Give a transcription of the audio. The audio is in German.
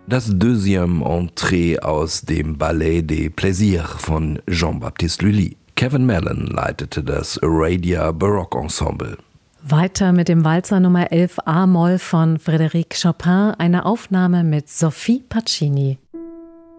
Das deuxième Entrée aus dem Ballet des Plaisirs von Jean-Baptiste Lully. Kevin Mellon leitete das Aradia Baroque Ensemble. Weiter mit dem Walzer Nummer 11 A-Moll von Frédéric Chopin, eine Aufnahme mit Sophie Pacini.